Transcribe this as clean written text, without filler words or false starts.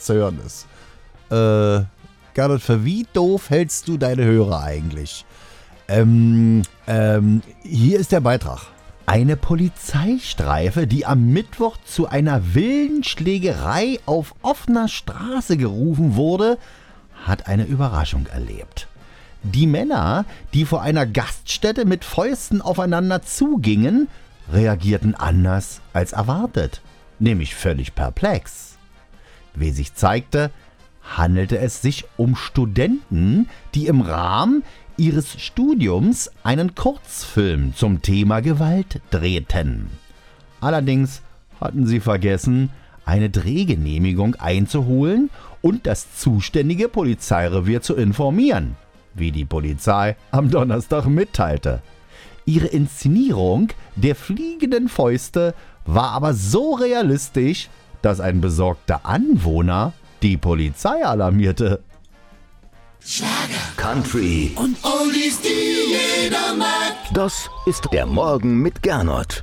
zu hören ist. Gernot, für wie doof hältst du deine Hörer eigentlich? Hier ist der Beitrag. Eine Polizeistreife, die am Mittwoch zu einer wilden Schlägerei auf offener Straße gerufen wurde, hat eine Überraschung erlebt. Die Männer, die vor einer Gaststätte mit Fäusten aufeinander zugingen, reagierten anders als erwartet, nämlich völlig perplex. Wie sich zeigte, handelte es sich um Studenten, die im Rahmen ihres Studiums einen Kurzfilm zum Thema Gewalt drehten. Allerdings hatten sie vergessen, eine Drehgenehmigung einzuholen und das zuständige Polizeirevier zu informieren, wie die Polizei am Donnerstag mitteilte. Ihre Inszenierung der fliegenden Fäuste war aber so realistisch, dass ein besorgter Anwohner die Polizei alarmierte. Schlager, Country und Oldies, die jeder mag. Das ist der Morgen mit Gernot.